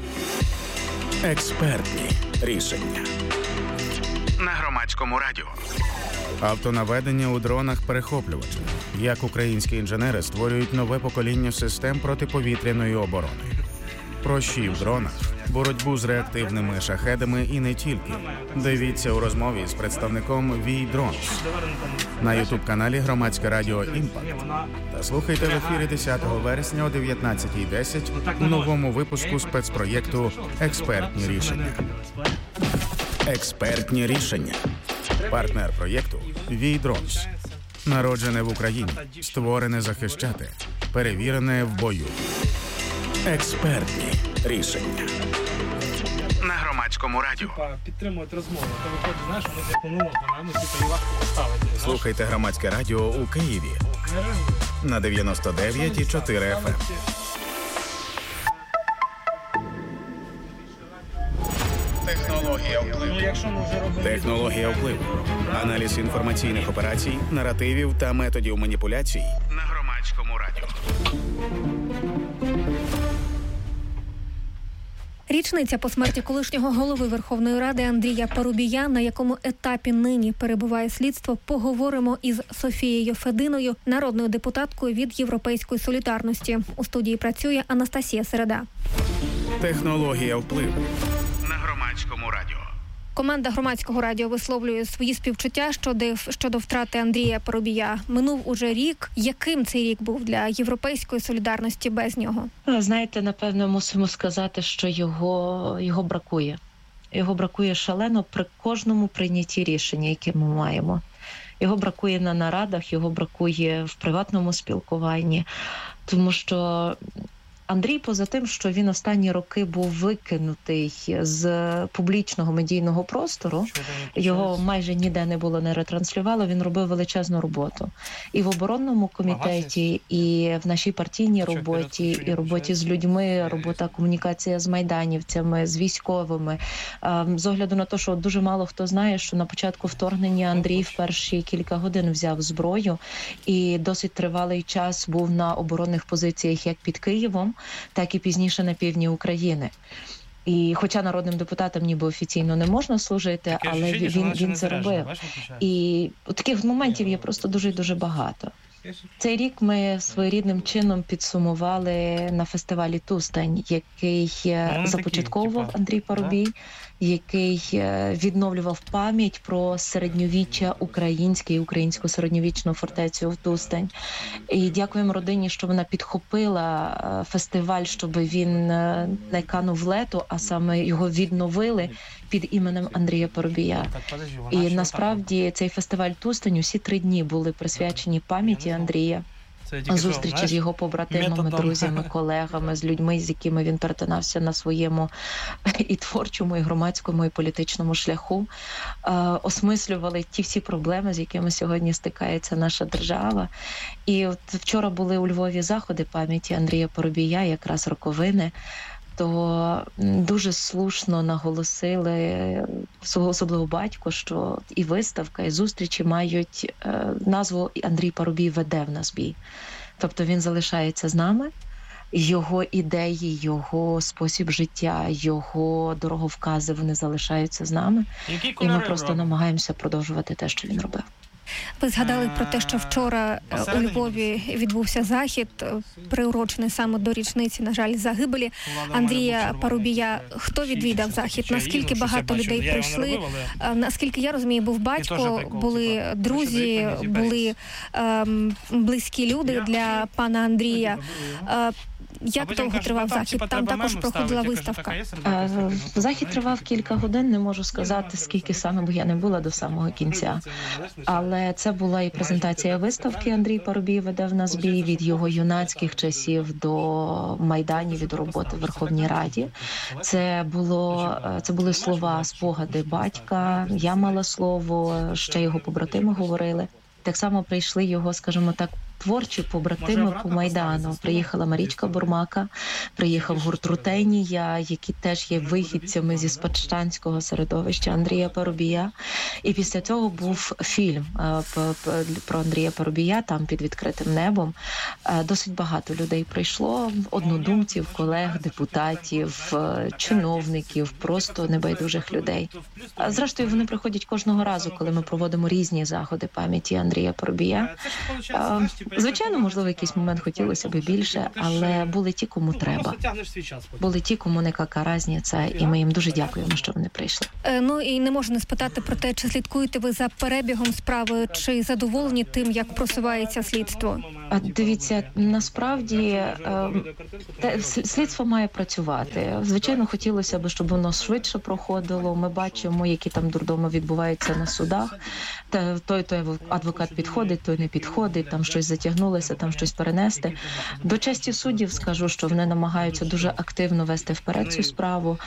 Експертні рішення. На Громадському радіо. Автонаведення у дронах-перехоплювачах. Як українські інженери створюють нове покоління систем протиповітряної оборони. Прощі в дронах, боротьбу з реактивними шахедами і не тільки. Дивіться у розмові з представником VI Drones на ютуб-каналі Громадське радіо «Імпакт». Та слухайте в ефірі 10 вересня о 19:10 у новому випуску спецпроєкту «Експертні рішення». Експертні рішення. Партнер проєкту VI Drones. Народжене в Україні, створене захищати, перевірене в бою. Експертні рішення. На Громадському радіо. Підтримують розмову. То виходить, знаєш, вони запланували, її важко поставити. Слухайте Громадське радіо у Києві на 99,4 FM. Технологія впливу. Технологія впливу. Аналіз інформаційних операцій, наративів та методів маніпуляцій на Громадському радіо. Річниця по смерті колишнього голови Верховної Ради Андрія Парубія, на якому етапі нині перебуває слідство, поговоримо із Софією Фединою, народною депутаткою від Європейської солідарності. У студії працює Анастасія Середа. Технологія впливу на Громадському радіо. Команда Громадського радіо висловлює свої співчуття щодо втрати Андрія Парубія. Минув уже рік. Яким цей рік був для Європейської солідарності без нього? Знаєте, напевно, мусимо сказати, що його бракує. Його бракує шалено при кожному прийнятті рішення, яке ми маємо. Його бракує на нарадах, його бракує в приватному спілкуванні, тому що Андрій, поза тим, що він останні роки був викинутий з публічного медійного простору, його майже ніде не було, не ретранслювало, він робив величезну роботу. І в оборонному комітеті, і в нашій партійній роботі, і роботі з людьми, робота, комунікація з майданівцями, з військовими. З огляду на те, що дуже мало хто знає, що на початку вторгнення Андрій в перші кілька годин взяв зброю і досить тривалий час був на оборонних позиціях як під Києвом, так і пізніше на півдні України. І хоча народним депутатам ніби офіційно не можна служити, але він це робив. І таких моментів є просто дуже-дуже багато. Цей рік ми своєрідним чином підсумували на фестивалі «Тустань», який започатковував Андрій Парубій, який відновлював пам'ять про середньовіччя українське і українську середньовічну фортецю в Тустань. І дякуємо родині, що вона підхопила фестиваль, щоб він не канув в лету, а саме його відновили під іменем Андрія Парубія. І насправді цей фестиваль «Тустань» усі 3 дні були присвячені пам'яті Андрія. Зустрічі з його побратимами, друзями, колегами, з людьми, з якими він перетинався на своєму і творчому, і громадському, і політичному шляху, осмислювали ті всі проблеми, з якими сьогодні стикається наша держава. І от вчора були у Львові заходи пам'яті Андрія Парубія, якраз роковини, то дуже слушно наголосили, особливо батько, що і виставка, і зустрічі мають назву «Андрій Парубій веде в нас бій». Тобто він залишається з нами, його ідеї, його спосіб життя, його дороговкази, вони залишаються з нами. І ми просто намагаємося продовжувати те, що він робив. Ви згадали про те, що вчора у Львові відбувся захід, приурочений саме до річниці, на жаль, загибелі Андрія Парубія. Хто відвідав захід? Наскільки багато людей прийшли? Наскільки я розумію, був батько, були друзі, були близькі люди для пана Андрія. Як довго тривав захід? Там також проходила виставка. Захід тривав кілька годин, не можу сказати, скільки саме, бо я не була до самого кінця. Але це була і презентація виставки. Андрій Парубій веде в нас бій від його юнацьких часів до майданів і до роботи в Верховній Раді. Це були слова, спогади батька, я мала слово, ще його побратими говорили. Так само прийшли його, скажімо так, творчі побратими по Майдану. Приїхала Марічка Бурмака, приїхав гурт Рутенія, які теж є вихідцями зі спадщанського середовища Андрія Парубія. І після цього був фільм про Андрія Парубія, там під відкритим небом. Досить багато людей прийшло, однодумців, колег, депутатів, чиновників, просто небайдужих людей. Зрештою, вони приходять кожного разу, коли ми проводимо різні заходи пам'яті Андрія Парубія. Звичайно, можливо, якийсь момент хотілося б більше, але були ті, кому треба. Були ті, кому не яка разниця, і ми їм дуже дякуємо, що вони прийшли. Ну і не можу не спитати про те, чи слідкуєте ви за перебігом справи, чи задоволені тим, як просувається слідство? Дивіться, насправді слідство має працювати. Звичайно, хотілося б, щоб воно швидше проходило. Ми бачимо, які там дурдоми відбуваються на судах. Той адвокат підходить, той не підходить, там щось затягнулося, там щось перенести. До честі суддів скажу, що вони намагаються дуже активно вести вперед цю справу.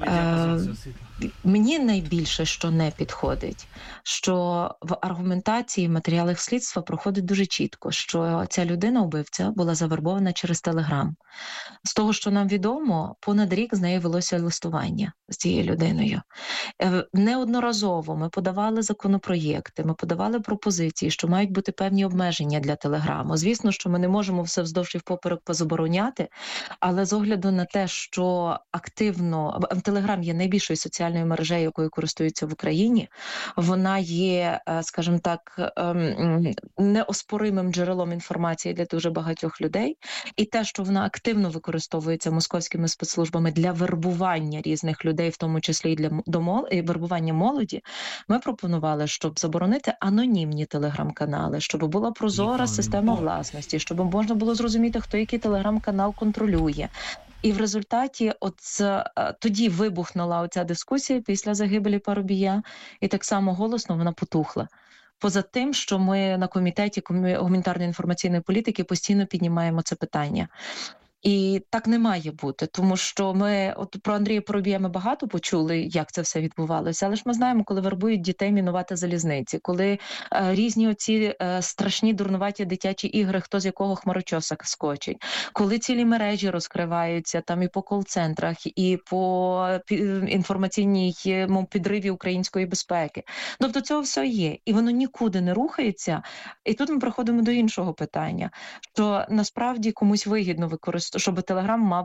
Мені найбільше, що не підходить, що в аргументації, в матеріалах слідства проходить дуже чітко, що ця людина-убивця була завербована через Телеграм. З того, що нам відомо, понад рік з нею велося листування з цією людиною. Неодноразово ми подавали законопроєкти, ми подавали пропозиції, що мають бути певні обмеження для Телеграму. Звісно, що ми не можемо все вздовж і впоперек позабороняти, але з огляду на те, що активно... Телеграм є найбільшою соціальною мережею, якою користуються в Україні. Вона є, скажімо так, неоспоримим джерелом інформації для дуже багатьох людей. І те, що вона активно використовується московськими спецслужбами для вербування різних людей, в тому числі і для вербування молоді, ми пропонували, щоб заборонити анонімні телеграм-канали, щоб була прозора система власності, щоб можна було зрозуміти, хто який телеграм-канал контролює. І в результаті тоді вибухнула оця дискусія після загибелі Парубія, і так само голосно вона потухла. Поза тим, що ми на комітеті гуманітарної інформаційної політики постійно піднімаємо це питання. І так не має бути, тому що ми про Андрія Парубія ми багато почули, як це все відбувалося, але ж ми знаємо, коли вербують дітей мінувати залізниці, коли різні оці страшні дурнуваті дитячі ігри, хто з якого хмарочоса скочить, коли цілі мережі розкриваються там і по кол-центрах, і по інформаційній підриві української безпеки. Тобто цього все є, і воно нікуди не рухається. І тут ми приходимо до іншого питання, що насправді комусь вигідно використовувати, щоб Телеграм мав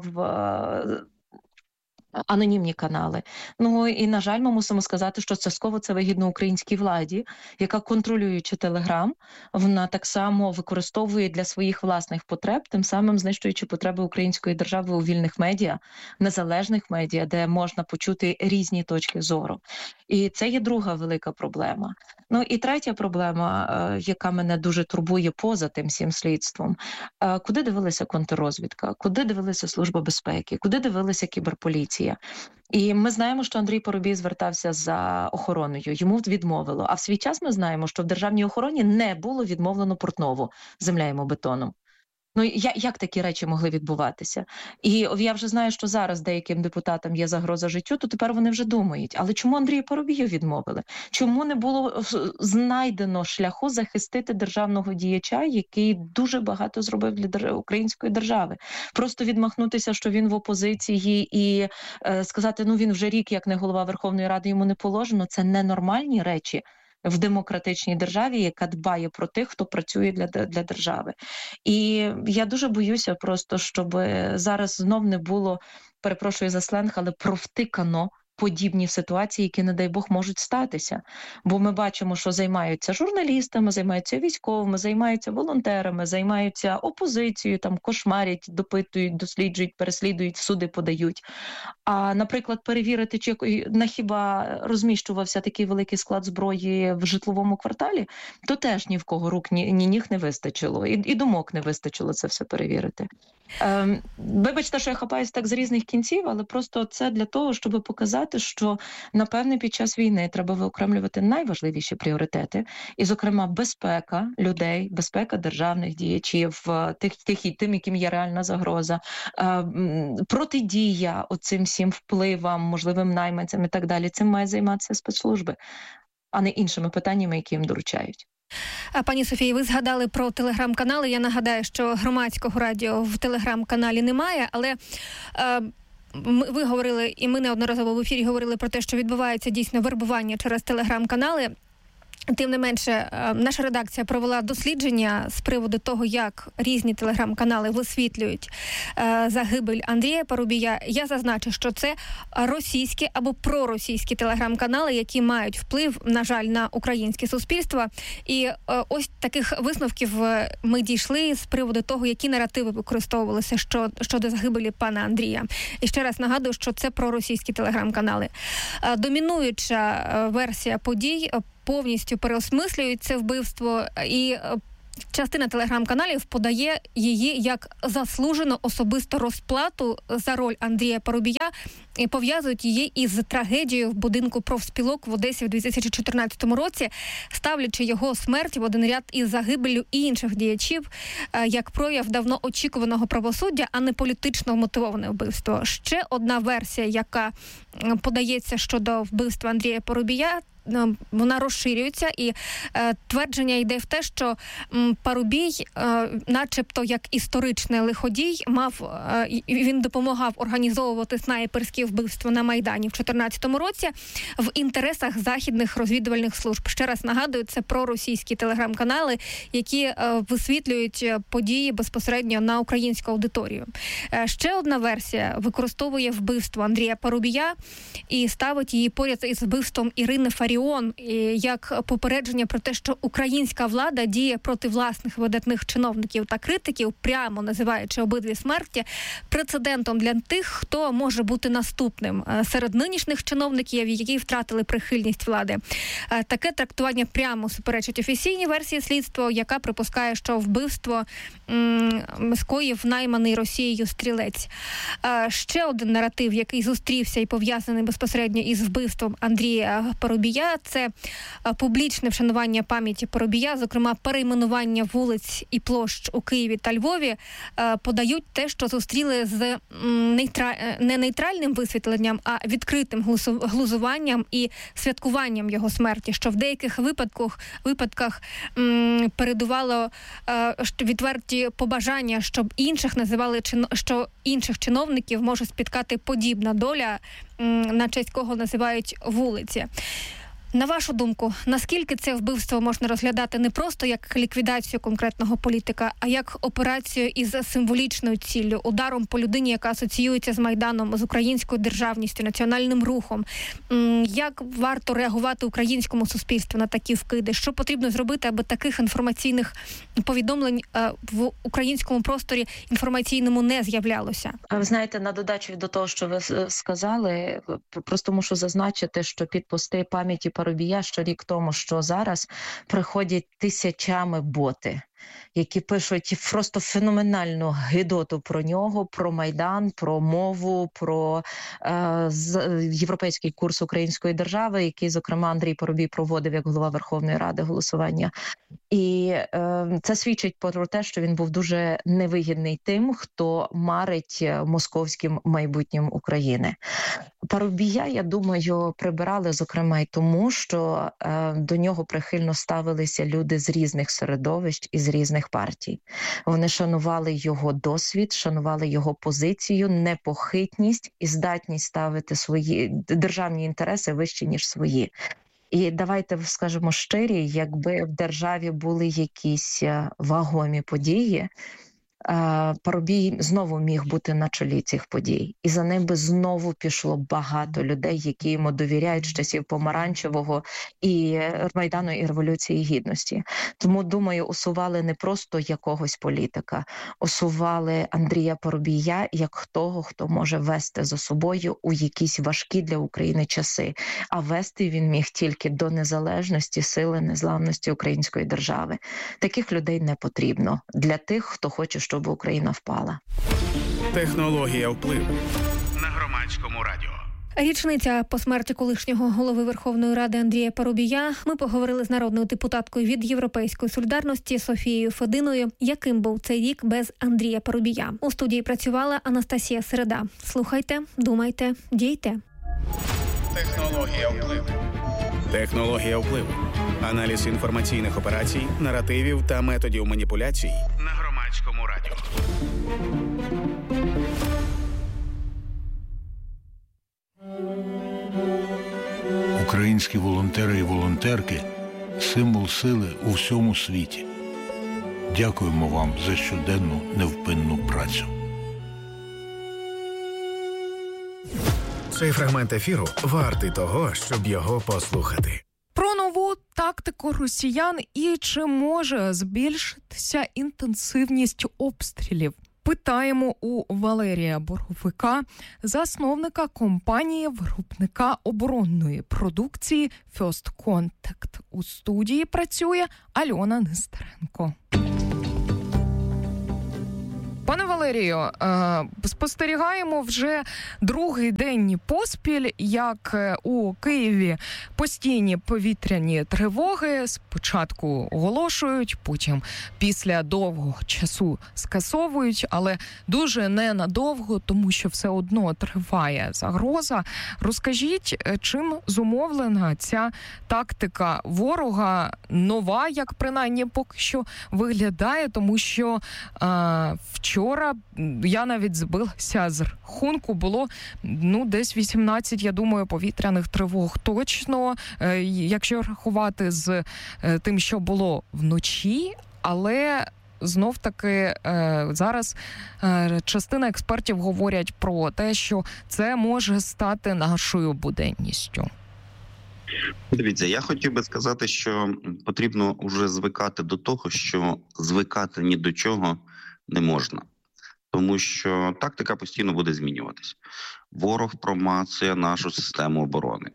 анонімні канали. Ну і, на жаль, ми мусимо сказати, що частково це вигідно українській владі, яка, контролюючи Телеграм, вона так само використовує для своїх власних потреб, тим самим знищуючи потреби української держави у вільних медіа, незалежних медіа, де можна почути різні точки зору. І це є друга велика проблема. Ну і третя проблема, яка мене дуже турбує поза тим всім слідством. Куди дивилася контррозвідка? Куди дивилася Служба безпеки? Куди дивилася кіберполіція? І ми знаємо, що Андрій Парубій звертався за охороною, йому відмовило. А в свій час ми знаємо, що в державній охороні не було відмовлено Портнову земляємо бетоном. Ну, як такі речі могли відбуватися? І я вже знаю, що зараз деяким депутатам є загроза життю, то тепер вони вже думають, але чому Андрію Парубію відмовили? Чому не було знайдено шляху захистити державного діяча, який дуже багато зробив для української держави? Просто відмахнутися, що він в опозиції і сказати, ну він вже рік як не голова Верховної Ради, йому не положено, це ненормальні речі в демократичній державі, яка дбає про тих, хто працює для держави. І я дуже боюся просто, щоб зараз знов не було, перепрошую за сленг, але провтикано подібні ситуації, які, не дай Бог, можуть статися. Бо ми бачимо, що займаються журналістами, займаються військовими, займаються волонтерами, займаються опозицією, там кошмарять, допитують, досліджують, переслідують, в суди подають. А, наприклад, перевірити, чи хіба розміщувався такий великий склад зброї в житловому кварталі, то теж ні в кого рук, ні ніг не вистачило, і думок не вистачило це все перевірити. Вибачте, що я хапаюсь так з різних кінців, але просто це для того, щоб показати, що, напевне, під час війни треба виокремлювати найважливіші пріоритети, і, зокрема, безпека людей, безпека державних діячів, тим, яким є реальна загроза, протидія оцим всім впливам, можливим найманцям і так далі. Цим мають займатися спецслужби, а не іншими питаннями, які їм доручають. Пані Софії, ви згадали про телеграм-канали. Я нагадаю, що громадського радіо в телеграм-каналі немає, але ви говорили, і ми неодноразово в ефірі говорили про те, що відбувається дійсно вербування через телеграм-канали. Тим не менше, наша редакція провела дослідження з приводу того, як різні телеграм-канали висвітлюють загибель Андрія Парубія. Я зазначу, що це російські або проросійські телеграм-канали, які мають вплив, на жаль, на українське суспільство. І ось таких висновків ми дійшли з приводу того, які наративи використовувалися щодо загибелі пана Андрія. І ще раз нагадую, що це проросійські телеграм-канали. Домінуюча версія подій повністю переосмислюють це вбивство, і частина телеграм-каналів подає її як заслужену особисту розплату за роль Андрія Парубія і пов'язують її із трагедією в будинку профспілок в Одесі в 2014 році, ставлячи його смерть в один ряд із загибеллю інших діячів як прояв давно очікуваного правосуддя, а не політично мотивоване вбивство. Ще одна версія, яка подається щодо вбивства Андрія Парубія, вона розширюється, і твердження йде в те, що Парубій, начебто як історичний лиходій, він допомагав організовувати снайперські вбивства на Майдані в 2014 році в інтересах західних розвідувальних служб. Ще раз нагадую, це проросійські телеграм-канали, які висвітлюють події безпосередньо на українську аудиторію. Ще одна версія використовує вбивство Андрія Парубія і ставить її поряд із вбивством Ірини Фаріон, як попередження про те, що українська влада діє проти власних видатних чиновників та критиків, прямо називаючи обидві смерті прецедентом для тих, хто може бути наступним серед нинішніх чиновників, які втратили прихильність влади. Таке трактування прямо суперечить офіційній версії слідства, яка припускає, що вбивство скоїв найманий Росією стрілець. Ще один наратив, який зустрівся і пов'язаний безпосередньо із вбивством Андрія Парубія, це публічне вшанування пам'яті Парубія, зокрема перейменування вулиць і площ у Києві та Львові, подають те, що зустріли з не нейтральним висвітленням, а відкритим глузуванням і святкуванням його смерті, що в деяких випадках передувало відверті побажання, щоб інших називали, що інших чиновників може спіткати подібна доля, на честь кого називають вулиці. На вашу думку, наскільки це вбивство можна розглядати не просто як ліквідацію конкретного політика, а як операцію із символічною ціллю, ударом по людині, яка асоціюється з Майданом, з українською державністю, національним рухом? Як варто реагувати українському суспільству на такі вкиди? Що потрібно зробити, аби таких інформаційних повідомлень в українському просторі інформаційному не з'являлося? Ви знаєте, на додачу до того, що ви сказали, просто мушу зазначити, що під пости пам'яті Парубія що рік тому, що зараз приходять тисячами боти, які пишуть просто феноменальну гидоту про нього, про Майдан, про мову, про європейський курс української держави, який, зокрема, Андрій Парубій проводив як голова Верховної Ради голосування. І це свідчить про те, що він був дуже невигідний тим, хто марить московським майбутнім України. Парубія, я думаю, прибирали, зокрема, й тому, що до нього прихильно ставилися люди з різних середовищ і з різних партій. Вони шанували його досвід, шанували його позицію, непохитність і здатність ставити свої державні інтереси вище, ніж свої. І давайте скажемо щирі, якби в державі були якісь вагомі події, Парубій знову міг бути на чолі цих подій. І за ним би знову пішло багато людей, які йому довіряють з часів Помаранчевого і Майдану і Революції Гідності. Тому, думаю, усували не просто якогось політика, усували Андрія Парубія як того, хто може вести за собою у якісь важкі для України часи. А вести він міг тільки до незалежності, сили, незламності української держави. Таких людей не потрібно для тих, хто хоче, щоб Україна впала. Технологія впливу на Громадському радіо. Річниця по смерті колишнього голови Верховної Ради Андрія Парубія. Ми поговорили з народною депутаткою від Європейської солідарності Софією Фединою, яким був цей рік без Андрія Парубія. У студії працювала Анастасія Середа. Слухайте, думайте, дійте. Технологія впливу. Технологія впливу. Аналіз інформаційних операцій, наративів та методів маніпуляцій на Громадському радіо. Українські волонтери і волонтерки – символ сили у всьому світі. Дякуємо вам за щоденну невпинну працю. Цей фрагмент ефіру вартий того, щоб його послухати. Про нову тактику росіян і чи може збільшитися інтенсивність обстрілів. Питаємо у Валерія Боровика, засновника компанії-виробника оборонної продукції First Contact. У студії працює Альона Нестеренко. Пане Валерію, спостерігаємо вже другий день поспіль, як у Києві постійні повітряні тривоги спочатку оголошують, потім після довгого часу скасовують, але дуже ненадовго, тому що все одно триває загроза. Розкажіть, чим зумовлена ця тактика ворога, нова, як принаймні поки що виглядає, тому що вчора я навіть збилася з рахунку, було десь 18, я думаю, повітряних тривог точно, якщо рахувати з тим, що було вночі, але знов-таки зараз частина експертів говорять про те, що це може стати нашою буденністю. Дивіться, я хотів би сказати, що потрібно вже звикати до того, що звикати ні до чого не можна. Тому що тактика постійно буде змінюватись. Ворог промацує нашу систему оборони.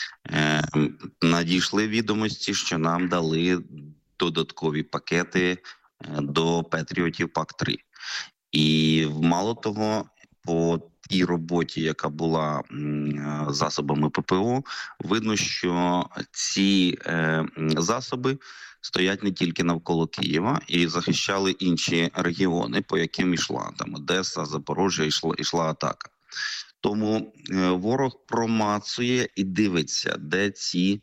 Надійшли відомості, що нам дали додаткові пакети до Петріотів ПАК-3. І мало того, по тій роботі, яка була засобами ППО, видно, що ці засоби стоять не тільки навколо Києва і захищали інші регіони, по яким йшла там Одеса, Запоріжжя, йшла атака. Тому ворог промацує і дивиться, де ці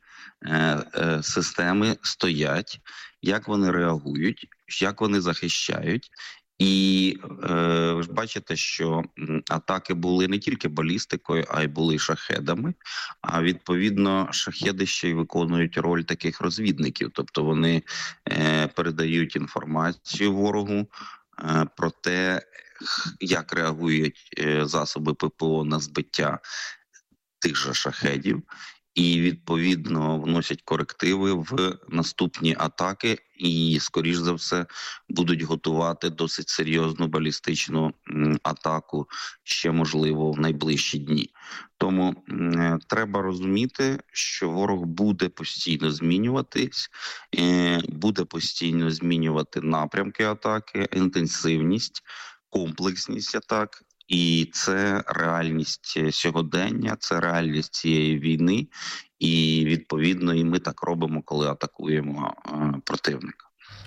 системи стоять, як вони реагують, як вони захищають. І ви ж бачите, що атаки були не тільки балістикою, а й були шахедами. А відповідно шахеди ще й виконують роль таких розвідників. Тобто вони передають інформацію ворогу про те, як реагують засоби ППО на збиття тих же шахедів. І, відповідно, вносять корективи в наступні атаки і, скоріш за все, будуть готувати досить серйозну балістичну атаку ще, можливо, в найближчі дні. Тому треба розуміти, що ворог буде постійно змінюватись, буде постійно змінювати напрямки атаки, інтенсивність, комплексність атак. І це реальність сьогодення, це реальність цієї війни. І, відповідно, і ми так робимо, коли атакуємо противника.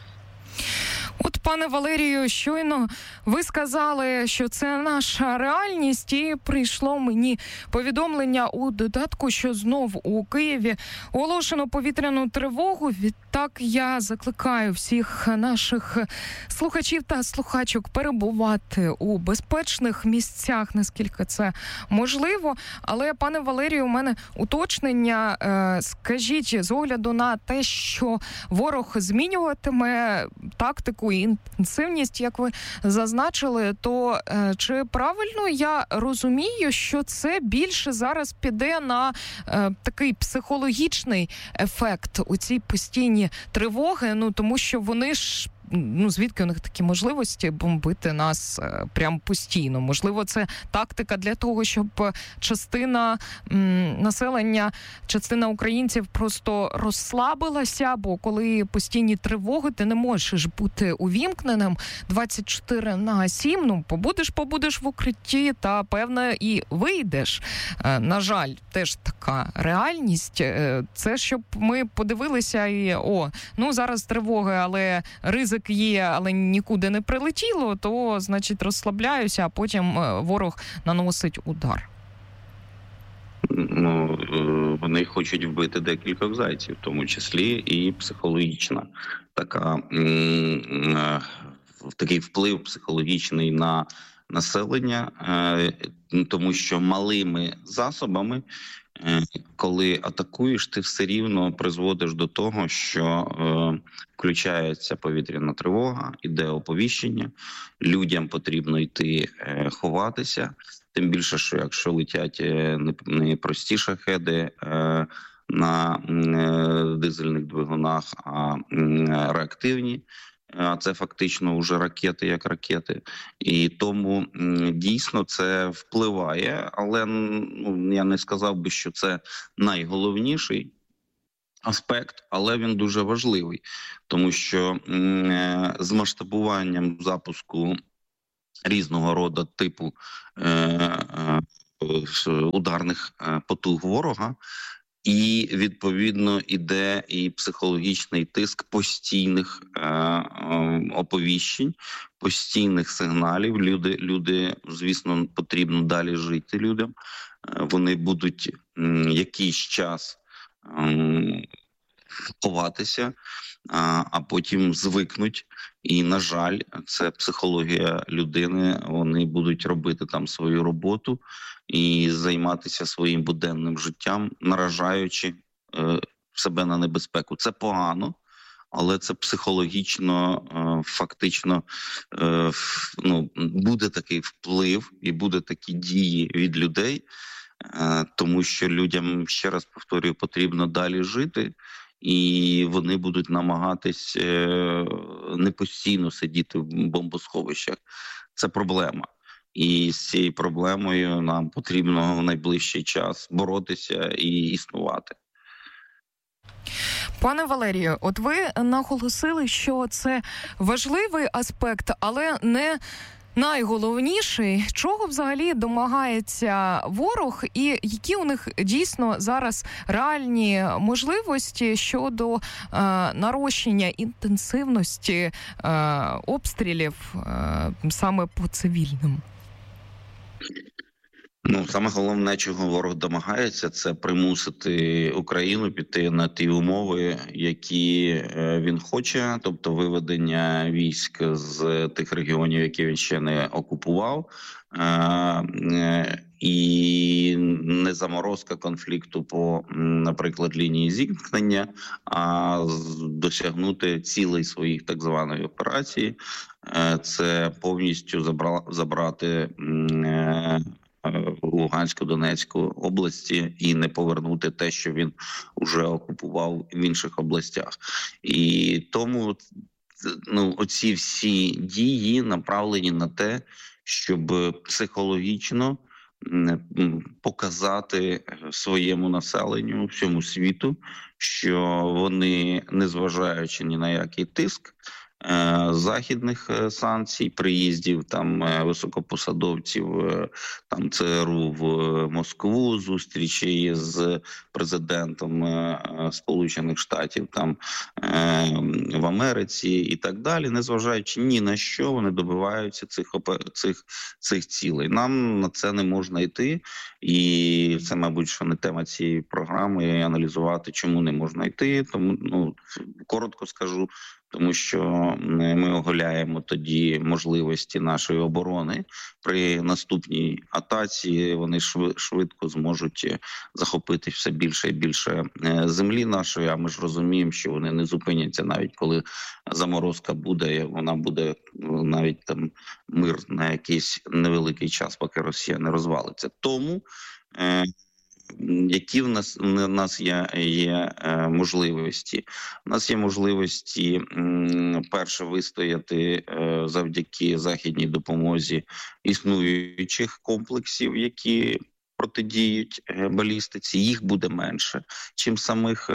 От, пане Валерію, щойно ви сказали, що це наша реальність, і прийшло мені повідомлення у додатку, що знов у Києві оголошено повітряну тривогу. Відтак я закликаю всіх наших слухачів та слухачок перебувати у безпечних місцях, наскільки це можливо. Але, пане Валерію, у мене уточнення. Скажіть, з огляду на те, що ворог змінюватиме тактику таку інтенсивність, як ви зазначили, то чи правильно я розумію, що це більше зараз піде на такий психологічний ефект у ці постійні тривоги, ну тому що вони ж звідки у них такі можливості бомбити нас прям постійно? Можливо, це тактика для того, щоб частина населення, частина українців просто розслабилася, бо коли постійні тривоги, ти не можеш бути увімкненим 24/7, ну, побудеш в укритті та, певно, і вийдеш. На жаль, теж така реальність. Це щоб ми подивилися і, зараз тривоги, але ризик є, але нікуди не прилетіло, то, значить, розслабляюся, а потім ворог наносить удар. Вони хочуть вбити декількох зайців, в тому числі і психологічна такий вплив психологічний на населення, тому що малими засобами, коли атакуєш, ти все рівно призводиш до того, що включається повітряна тривога, іде оповіщення, людям потрібно йти ховатися, тим більше, що якщо летять не прості шахеди на дизельних двигунах, а реактивні, а це фактично вже ракети як ракети. І тому дійсно це впливає, але я не сказав би, що це найголовніший аспект, але він дуже важливий, тому що з масштабуванням запуску різного роду типу ударних потуг ворога, і, відповідно, іде і психологічний тиск постійних оповіщень, постійних сигналів. Люди, звісно, потрібно далі жити людям. Вони будуть якийсь час ховатися, а потім звикнуть. І, на жаль, це психологія людини. Вони будуть робити там свою роботу і займатися своїм буденним життям, наражаючи себе на небезпеку. Це погано, але це психологічно, фактично, буде такий вплив і буде такі дії від людей, тому що людям, ще раз повторюю, потрібно далі жити. І вони будуть намагатись не постійно сидіти в бомбосховищах. Це проблема. І з цією проблемою нам потрібно в найближчий час боротися і існувати. Пане Валерію, от ви наголосили, що це важливий аспект, але не найголовніший. Чого взагалі домагається ворог і які у них дійсно зараз реальні можливості щодо нарощення інтенсивності обстрілів саме по цивільним? Саме головне, чого ворог домагається, це примусити Україну піти на ті умови, які він хоче, тобто виведення військ з тих регіонів, які він ще не окупував, і не заморозка конфлікту по, наприклад, лінії зіткнення, а досягнути цілей своїх так званої операції. Це повністю забрати Луганську, Донецьку області і не повернути те, що він вже окупував в інших областях. І тому оці всі дії направлені на те, щоб психологічно показати своєму населенню, всьому світу, що вони, незважаючи ні на який тиск, західних санкцій, приїздів там високопосадовців там ЦРУ в Москву, зустрічі з президентом Сполучених Штатів там в Америці і так далі, незважаючи ні на що, вони добиваються цих цілей. Нам на це не можна йти, і це, мабуть, що не тема цієї програми аналізувати, чому не можна йти. Тому коротко скажу, тому що ми оголяємо тоді можливості нашої оборони. При наступній атаці вони швидко зможуть захопити все більше і більше землі нашої, а ми ж розуміємо, що вони не зупиняться навіть коли заморозка буде, вона буде навіть там мир на якийсь невеликий час, поки Росія не розвалиться. Тому які в нас є можливості? У нас є можливості, перше, вистояти завдяки західній допомозі існуючих комплексів, які протидіють балістиці. Їх буде менше, чим самих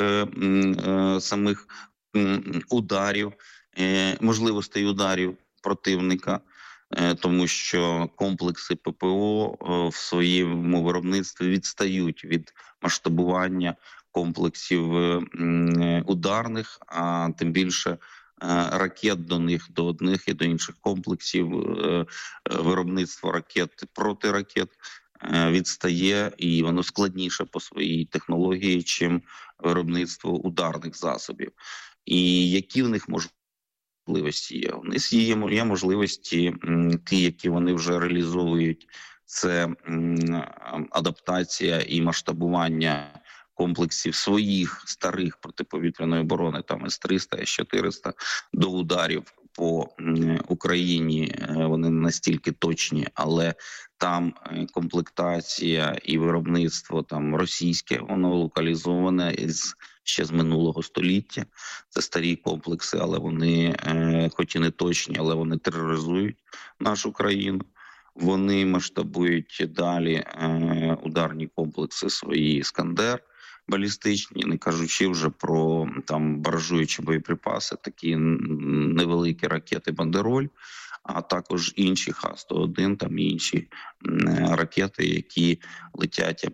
ударів, можливостей ударів противника. Тому що комплекси ППО в своєму виробництві відстають від масштабування комплексів ударних, а тим більше ракет до одних і до інших комплексів. Виробництво ракет, протиракет відстає, і воно складніше по своїй технології, чим виробництво ударних засобів. І які в них можливості є? У них є можливості, ті, які вони вже реалізовують, це адаптація і масштабування комплексів своїх старих протиповітряної оборони, там С-300, С-400, до ударів по Україні. Вони не настільки точні, але там комплектація і виробництво там російське, воно локалізоване ще з минулого століття. Це старі комплекси, але вони, хоч і не точні, але вони тероризують нашу країну. Вони масштабують далі ударні комплекси свої «Іскандер» балістичні, не кажучи вже про там баражуючі боєприпаси, такі невеликі ракети «Бандероль», а також інші Х-101, там інші ракети, які летять